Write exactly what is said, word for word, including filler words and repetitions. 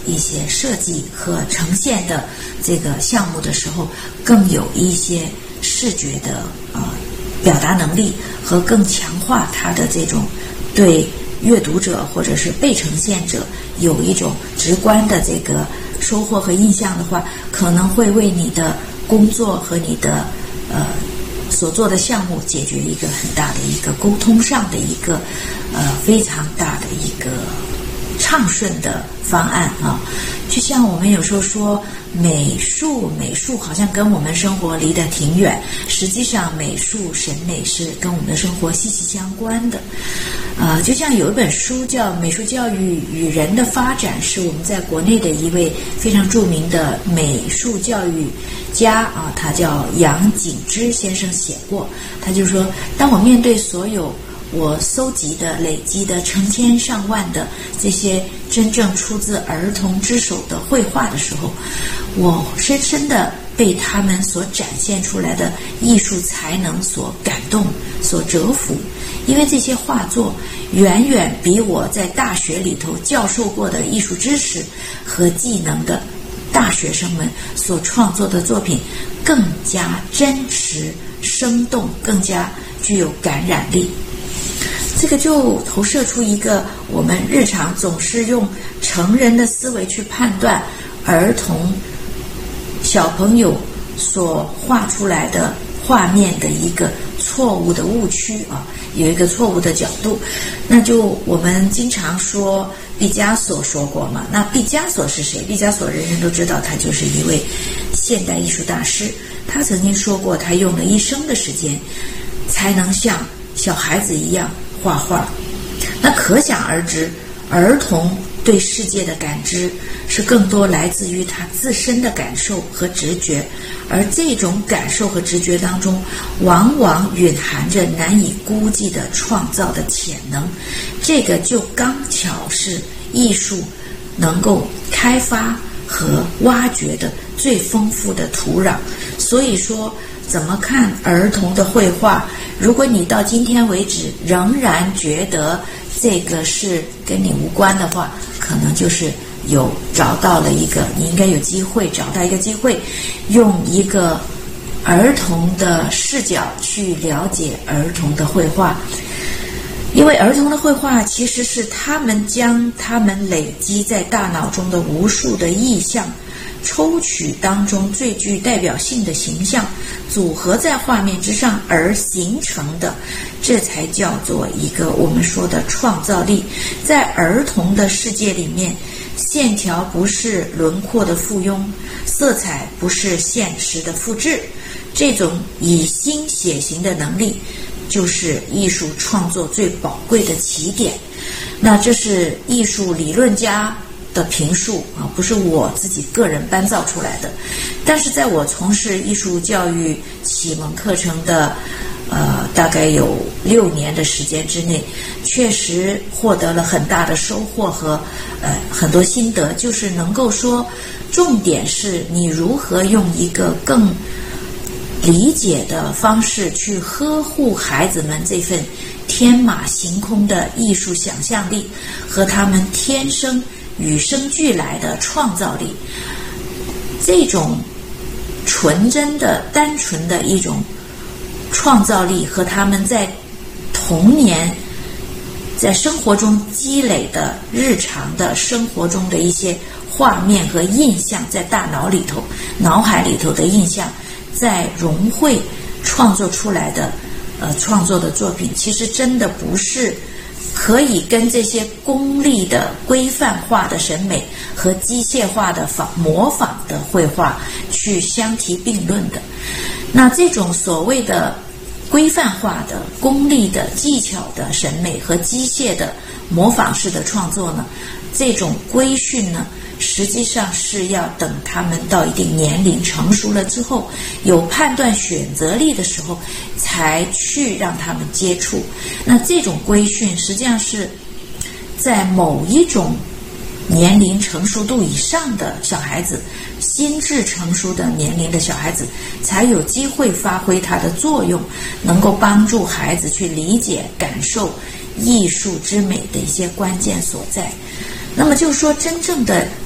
一些设计和呈现的这个项目的时候，更有一些视觉的呃表达能力和更强化它的这种对阅读者或者是被呈现者有一种直观的这个收获和印象的话，可能会为你的工作和你的呃所做的项目解决一个很大的一个沟通上的一个呃非常大的一个畅顺的方案啊。就像我们有时候说美术美术好像跟我们生活离得挺远，实际上美术审美是跟我们的生活息息相关的。呃，就像有一本书叫《美术教育与人的发展》，是我们在国内的一位非常著名的美术教育家啊，他叫杨景之先生写过。他就说，当我面对所有我搜集的累积的成千上万的这些真正出自儿童之手的绘画的时候，我深深地被他们所展现出来的艺术才能所感动所折服。因为这些画作远远比我在大学里头教授过的艺术知识和技能的大学生们所创作的作品更加真实生动，更加具有感染力。这个就投射出一个我们日常总是用成人的思维去判断儿童小朋友所画出来的画面的一个错误的误区啊，有一个错误的角度。那就我们经常说毕加索说过嘛，那毕加索是谁？毕加索人人都知道，他就是一位现代艺术大师。他曾经说过，他用了一生的时间才能像小孩子一样画画。那可想而知，儿童对世界的感知是更多来自于他自身的感受和直觉，而这种感受和直觉当中往往蕴含着难以估计的创造的潜能。这个就刚巧是艺术能够开发和挖掘的最丰富的土壤。所以说，怎么看儿童的绘画，如果你到今天为止仍然觉得这个是跟你无关的话，可能就是有找到了一个，你应该有机会找到一个机会，用一个儿童的视角去了解儿童的绘画。因为儿童的绘画其实是他们将他们累积在大脑中的无数的意象抽取当中最具代表性的形象，组合在画面之上而形成的，这才叫做一个我们说的创造力。在儿童的世界里面，线条不是轮廓的附庸，色彩不是现实的复制，这种以心写形的能力就是艺术创作最宝贵的起点。那这是艺术理论家的评述啊，不是我自己个人搬造出来的。但是在我从事艺术教育启蒙课程的呃大概有六年的时间之内，确实获得了很大的收获和呃很多心得，就是能够说，重点是你如何用一个更理解的方式去呵护孩子们这份天马行空的艺术想象力和他们天生与生俱来的创造力。这种纯真的单纯的一种创造力和他们在童年在生活中积累的日常的生活中的一些画面和印象，在大脑里头脑海里头的印象再融汇创作出来的呃创作的作品，其实真的不是可以跟这些功利的规范化的审美和机械化的仿模仿的绘画去相提并论的。那这种所谓的规范化的功利的技巧的审美和机械的模仿式的创作呢，这种规训呢，实际上是要等他们到一定年龄成熟了之后，有判断选择力的时候才去让他们接触。那这种规训实际上是在某一种年龄成熟度以上的小孩子，心智成熟的年龄的小孩子才有机会发挥它的作用，能够帮助孩子去理解感受艺术之美的一些关键所在。那么就是说，真正的